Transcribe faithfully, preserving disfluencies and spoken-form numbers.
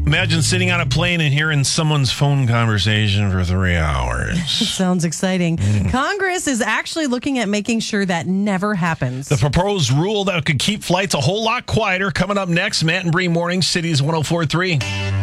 Imagine sitting on a plane and hearing someone's phone conversation for three hours. Sounds exciting. Mm. Congress is actually looking at making sure that never happens. The proposed rule that could keep flights a whole lot quieter coming up next. Matt and Bree Morning, Cities one oh four point three.